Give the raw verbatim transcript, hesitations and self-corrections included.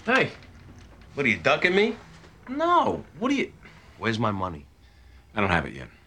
Hey, What, are you ducking me? no. What do you... Where's my money? I don't have it yet.